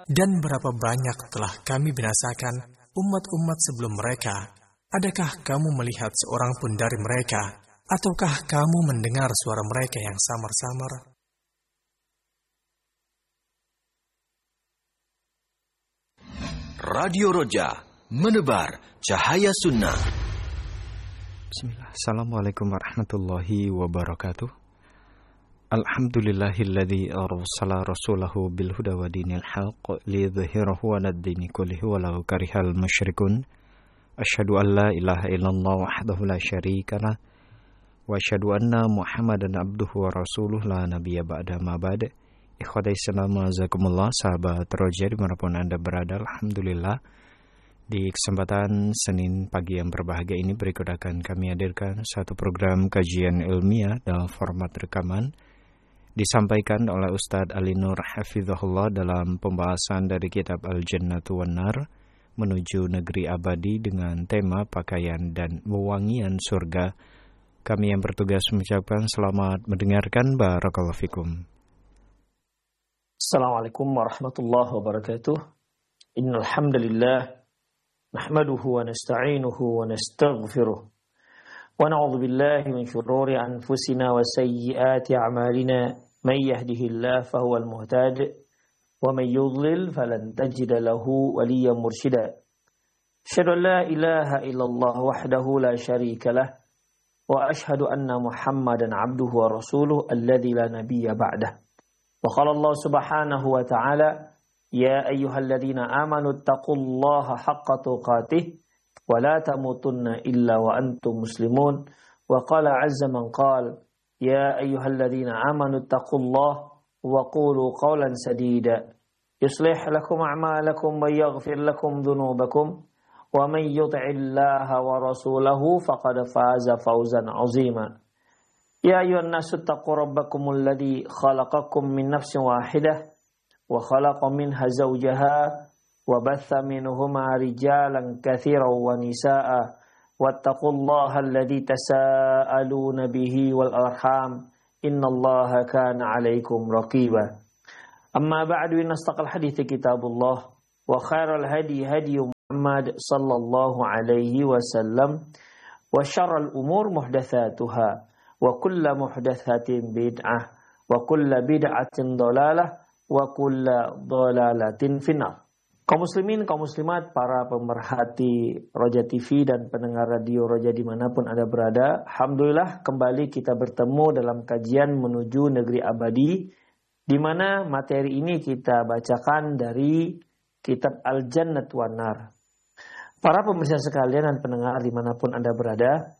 Dan berapa banyak telah kami binasakan umat-umat sebelum mereka. Adakah kamu melihat seorang pun dari mereka, ataukah kamu mendengar suara mereka yang samar-samar? Radio Roja, menebar cahaya sunnah. Bismillah. Assalamualaikum warahmatullahi wabarakatuh. Alhamdulillahilladzi arsala rasulahu bil huda wa dinil haqq liyudhhirahu 'alad dini kullihi walau karihal musyrikun. Asyhadu an la ilaha illallah wahdahu la syarikalah wa asyhadu anna Muhammadan abduhu wa rasuluh la nabiyya ba'da ma ba'd. Ikhwatai Islam, azakumullah, sahabat Roja dimanapun Anda berada, alhamdulillah di kesempatan Senin pagi yang berbahagia ini berikut akan kami hadirkan satu program kajian ilmiah dalam format rekaman disampaikan oleh Ustadz Ali Nur Hafizahullah dalam pembahasan dari kitab Al-Jannatu wan Nar menuju negeri abadi dengan tema pakaian dan wewangian surga. Kami yang bertugas mengucapkan selamat mendengarkan. Barakallahu fikum. Assalamualaikum warahmatullahi wabarakatuh. Innal hamdalillah nahmaduhu wa nasta'inuhu wa nastaghfiruh wa na'udzu billahi min shururi anfusina wa sayyiati a'malina may yahdihillahu fahuwal muhtad wa may yudlil falan tajida lahu waliyyan mursyida. Asyhadu an la ilaha illallah wahdahu la syarika lah wa asyhadu anna Muhammadan 'abduhu wa rasuluhu alladzi la nabiyya ba'dah. Wa qala Allah subhanahu wa ta'ala ya ayyuhalladzina amanu taqullaha haqqa tuqatih wa la tamutunna illa wa antum muslimun. Wa qala azza man qala ya ayyuhalladzina amanu taqullaha wa qulu qawlan sadida yuslih lakum a'malakum wa yaghfir lakum dhunubakum wa man yuti'illaha wa rasulahu faqad faza fawzan 'azima. Ya ayyuhan nasu taqu rabbakumul ladzi khalaqakum min nafsin wahidah wa khalaqa minha zawjaha wa batha minhuma rijalan katsiran wa nisaa'a wattaqullaha alladzi tasaaluna bihi wal arham innallaha kana 'alaikum raqiba. Amma ba'du, innastaqal hadithi kitabullah wa khairal hadi hadi Muhammad sallallahu alaihi wasallam wa syarrul umur muhdatsatuha wa kulla muhdatsatin bid'ah wa kulla bid'atin dhalalah wa kulla dhalalatin finnar. Kaum muslimin, kaum muslimat, para pemerhati Roja TV dan pendengar radio Roja dimanapun Anda berada, alhamdulillah kembali kita bertemu dalam kajian menuju negeri abadi, di mana materi ini kita bacakan dari kitab Al-Jannatu wan Nar. Para pemirsa sekalian dan pendengar dimanapun Anda berada,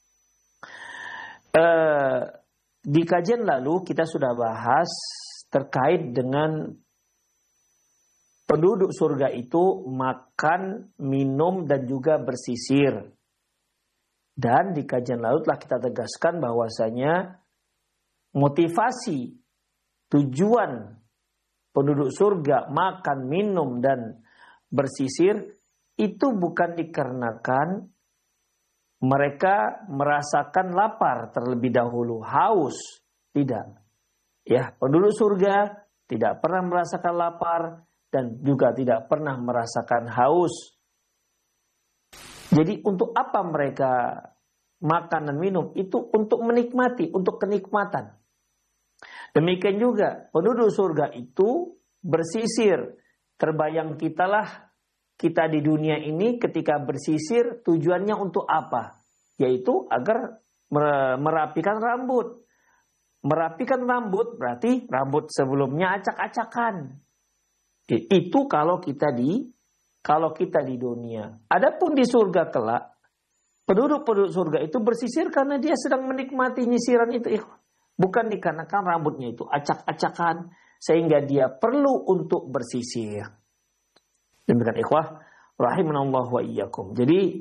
di kajian lalu kita sudah bahas terkait dengan penduduk surga itu makan, minum, dan juga bersisir. Dan di kajian lalu telah kita tegaskan bahwasanya motivasi, tujuan penduduk surga makan, minum, dan bersisir itu bukan dikarenakan mereka merasakan lapar terlebih dahulu, haus, tidak. Ya, penduduk surga tidak pernah merasakan lapar dan juga tidak pernah merasakan haus. Jadi untuk apa mereka makan dan minum? Itu untuk menikmati, untuk kenikmatan. Demikian juga penduduk surga itu bersisir. Terbayang kita di dunia ini ketika bersisir tujuannya untuk apa? Yaitu agar merapikan rambut. Merapikan rambut berarti rambut sebelumnya acak-acakan. Itu kalau kita di dunia. Adapun di surga kelak, penduduk surga itu bersisir karena dia sedang menikmati nyisiran itu. Bukan dikarenakan rambutnya itu acak-acakan sehingga dia perlu untuk bersisir. Demikian ikhwah rahimanallah wa iyyakum. Jadi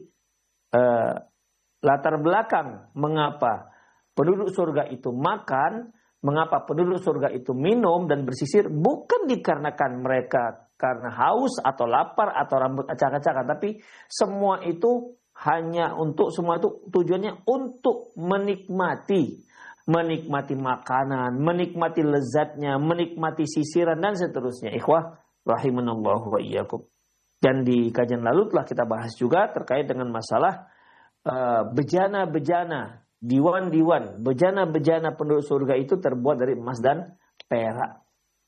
latar belakang mengapa penduduk surga itu makan, mengapa penduduk surga itu minum dan bersisir bukan dikarenakan mereka karena haus atau lapar atau rambut acak-acakan, tapi semua itu tujuannya untuk menikmati makanan, menikmati lezatnya, menikmati sisiran dan seterusnya. Ikhwah rahimanallahu wa iyyakum. Dan di kajian lalu telah kita bahas juga terkait dengan masalah bejana-bejana, diwan-diwan, bejana-bejana penduduk surga itu terbuat dari emas dan perak.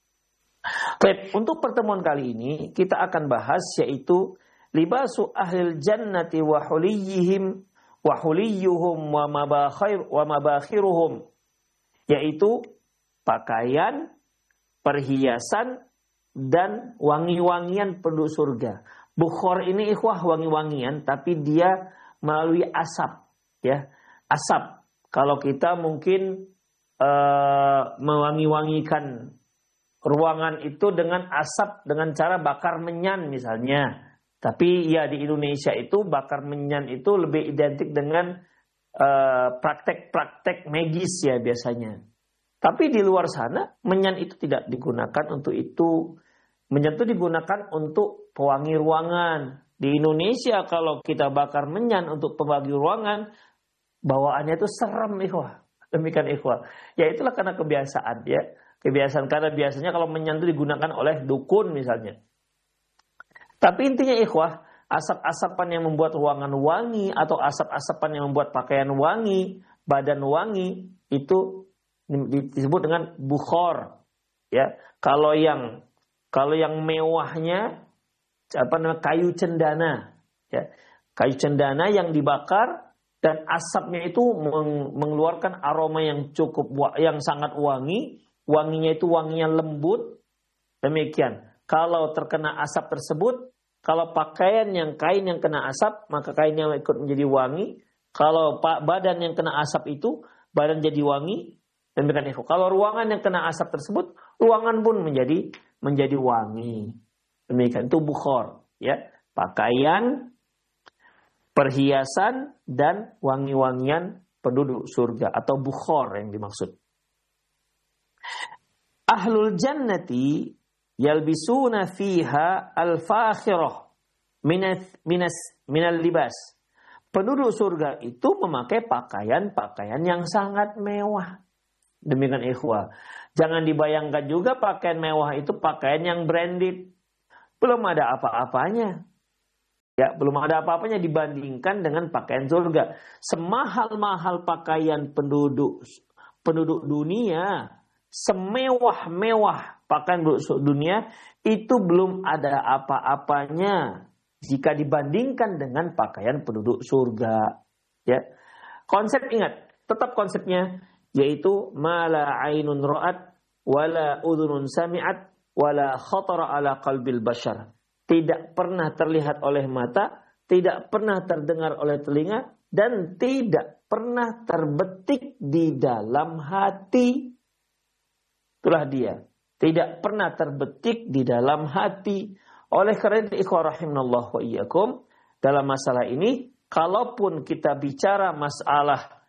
Baik, untuk pertemuan kali ini kita akan bahas yaitu libasu ahlil jannati wa huliyihim wa huliyuhum wa mabakhiruhum, yaitu pakaian, perhiasan dan wangi-wangian penduduk surga. Bukhor ini ikhwah wangi-wangian, tapi dia melalui asap, ya. Asap. Kalau kita mungkin mewangi-wangikan ruangan itu dengan asap dengan cara bakar menyan misalnya. Tapi ya di Indonesia itu bakar menyan itu lebih identik dengan praktek-praktek magis ya biasanya. Tapi di luar sana menyan itu tidak digunakan untuk itu. Menyan itu digunakan untuk pewangi ruangan. Di Indonesia kalau kita bakar menyan untuk pewangi ruangan, bawaannya itu serem ikhwah. Demikian ikhwah. Ya itulah karena kebiasaan ya. Kebiasaan karena biasanya kalau menyan itu digunakan oleh dukun misalnya. Tapi intinya ikhwah, asap-asapan yang membuat ruangan wangi atau asap-asapan yang membuat pakaian wangi, badan wangi, itu disebut dengan bukhor. Ya, kalau yang mewahnya kayu cendana, ya. Kayu cendana yang dibakar dan asapnya itu mengeluarkan aroma yang yang sangat wangi, wanginya itu wanginya lembut. Demikian. Kalau terkena asap tersebut, kalau kain yang kena asap, maka kainnya ikut menjadi wangi. Kalau badan yang kena asap itu, badan jadi wangi. Demikian itu. Kalau ruangan yang kena asap tersebut, ruangan pun menjadi wangi. Demikian itu bukhor, ya. Pakaian, perhiasan dan wangi-wangian penduduk surga atau bukhor yang dimaksud. Ahlul jannati yalbisuna fiha al-fakhirah minal libas. Penduduk surga itu memakai pakaian-pakaian yang sangat mewah. Demikian ikhwah. Jangan dibayangkan juga pakaian mewah itu pakaian yang branded. Belum ada apa-apanya. Ya, belum ada apa-apanya dibandingkan dengan pakaian surga. Semahal-mahal pakaian penduduk dunia, semewah-mewah pakaian dunia itu belum ada apa-apanya jika dibandingkan dengan pakaian penduduk surga. Ya. Konsep ingat, tetap konsepnya yaitu mala ainun ra'at wala udhunun sami'at wala khatara ala qalbil bashar. Tidak pernah terlihat oleh mata, tidak pernah terdengar oleh telinga dan tidak pernah terbetik di dalam hati. Itulah dia. Tidak pernah terbetik di dalam hati. Oleh karena itu, ikhwah rahimanallah wa iyyakum, dalam masalah ini, kalaupun kita bicara masalah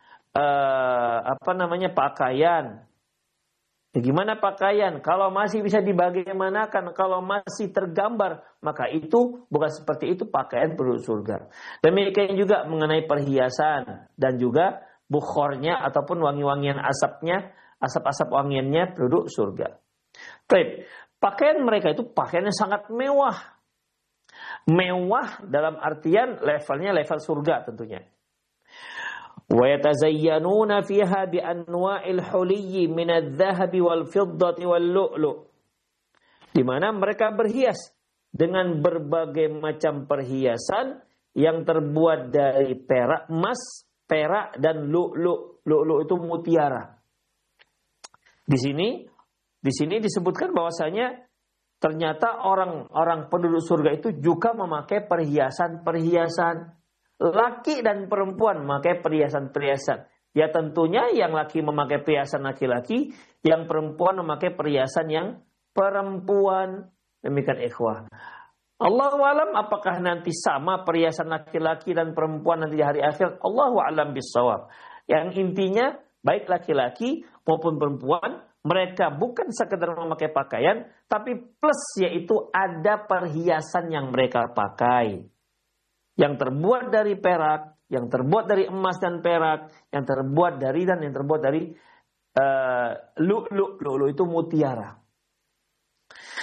pakaian. Bagaimana pakaian? Kalau masih bisa dibagaimanakan, kalau masih tergambar, maka itu bukan seperti itu pakaian penduduk surga. Demikian juga mengenai perhiasan dan juga bukhornya ataupun wangi-wangian asapnya, asap-asap wangiannya penduduk surga. Baik, pakaian mereka itu pakaiannya sangat mewah. Mewah dalam artian levelnya level surga tentunya. Wa yatazayyanuna fiha bi anwa'il huliyyi min adh-dhahabi wal fiddati wal lu'lu'. Di mana mereka berhias dengan berbagai macam perhiasan yang terbuat dari perak, emas, perak dan lu'lu'. Lu'lu' itu mutiara. Di sini disebutkan bahwasanya ternyata orang penduduk surga itu juga memakai perhiasan-perhiasan. Laki dan perempuan memakai perhiasan-perhiasan. Ya tentunya yang laki memakai perhiasan laki-laki, yang perempuan memakai perhiasan yang perempuan. Demikian ikhwah. Allahu alam apakah nanti sama perhiasan laki-laki dan perempuan nanti di hari akhir? Allahu alam bissawab. Yang intinya baik laki-laki maupun perempuan, mereka bukan sekedar memakai pakaian, tapi plus yaitu ada perhiasan yang mereka pakai. Yang terbuat dari perak, yang terbuat dari emas dan perak, yang terbuat dari lu'lu'. Lu'lu' itu mutiara.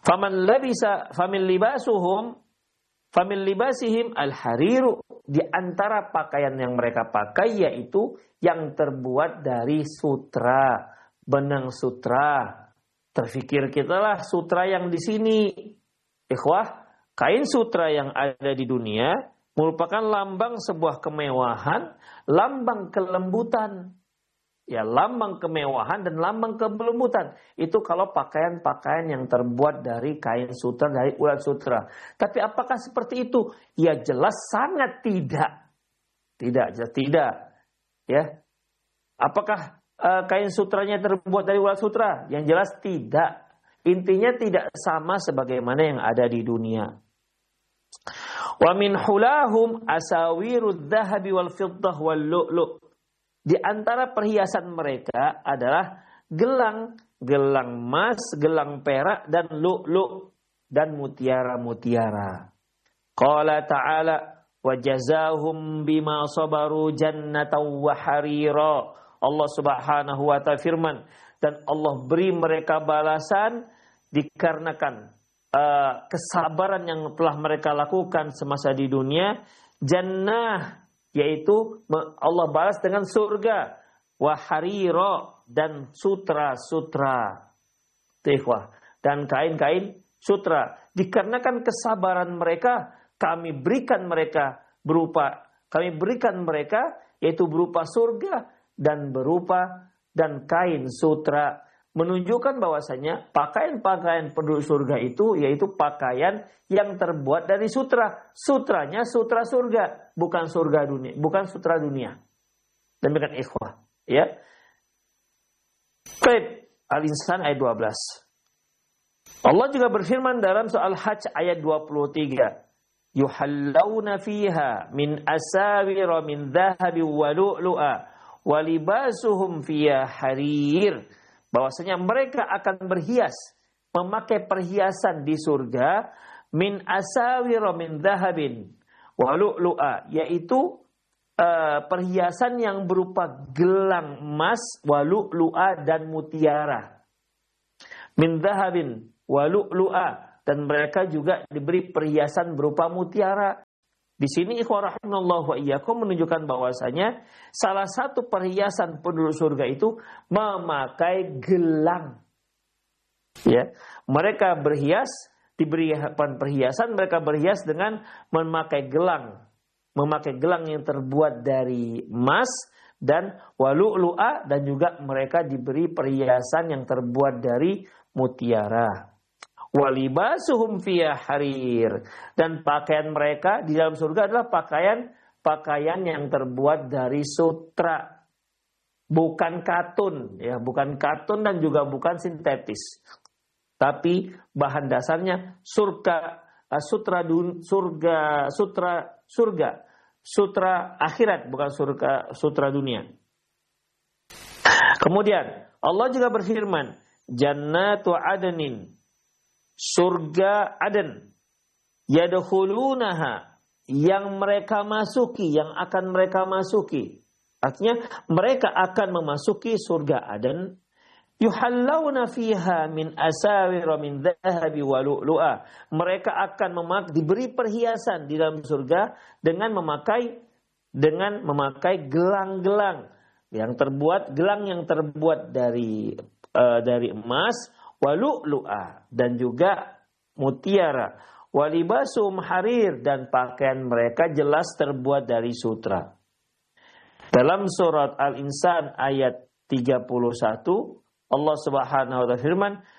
Famin libasihim al-hariru, di antara pakaian yang mereka pakai yaitu yang terbuat dari sutra, benang sutra. Terfikir kita lah sutra yang di sini. Ikhwah, kain sutra yang ada di dunia merupakan lambang sebuah kemewahan, lambang kelembutan. Ya, lambang kemewahan dan lambang kelembutan. Itu kalau pakaian-pakaian yang terbuat dari kain sutra, dari ulat sutra. Tapi apakah seperti itu? Ya jelas sangat tidak. Tidak. Ya. Apakah kain sutranya terbuat dari ulat sutra? Yang jelas tidak. Intinya tidak sama sebagaimana yang ada di dunia. Wa min hulahum asawirud dhahabi wal fiddah wal lu'lu'. Di antara perhiasan mereka adalah gelang emas, gelang perak dan lu'lu' dan mutiara-mutiara. Qala ta'ala wa jazahum bima sabaru jannatan wa harira. Allah Subhanahu wa ta'ala firman, dan Allah beri mereka balasan dikarenakan kesabaran yang telah mereka lakukan semasa di dunia. Jannah, yaitu Allah balas dengan surga, wa harira, dan sutra-sutra, dan kain-kain sutra. Dikarenakan kesabaran mereka, kami berikan mereka yaitu berupa surga dan kain sutra, menunjukkan bahwasanya pakaian-pakaian penduduk surga itu yaitu pakaian yang terbuat dari sutra. Sutranya sutra surga, bukan surga dunia, bukan sutra dunia. Demikian ikhwah, ya. Baik, Al-Insan ayat 12. Allah juga berfirman dalam soal Hajj ayat 23. Yuhallawna fiha min asawira min dhahabi wa lu'lu'a wa libasuhum fiha harir. Bahwasanya mereka akan berhias, memakai perhiasan di surga, min asawira min dhahabin wa lu'lu'a, yaitu perhiasan yang berupa gelang emas, wa lu'lu'a, dan mutiara. Min dhahabin wa lu'lu'a, dan mereka juga diberi perhiasan berupa mutiara. Di sini ikhwah rahimallahu wa iyyakum menunjukkan bahwasanya salah satu perhiasan penduduk surga itu memakai gelang. Ya, mereka berhias, diberi perhiasan, mereka berhias dengan memakai gelang. Memakai gelang yang terbuat dari emas dan walu'lu'a, dan juga mereka diberi perhiasan yang terbuat dari mutiara. Walibasuhum fiha harir, dan pakaian mereka di dalam surga adalah pakaian yang terbuat dari sutra, bukan katun, ya, bukan katun dan juga bukan sintetis, tapi bahan dasarnya sutra akhirat, bukan sutra dunia. Kemudian Allah juga berfirman, jannatu adnin, surga Aden, yadkhulunaha, yang mereka masuki, yang akan mereka masuki. Artinya mereka akan memasuki surga Aden. Yuhallawna fiha min asawira min dhahabi wa lu'lu'a. Mereka akan diberi perhiasan di dalam surga dengan memakai gelang-gelang yang terbuat dari emas, walu'lu'a, dan juga mutiara, walibasum harir, dan pakaian mereka jelas terbuat dari sutra. Dalam surat Al-Insan ayat 31 Allah Subhanahu wa ta'ala firman,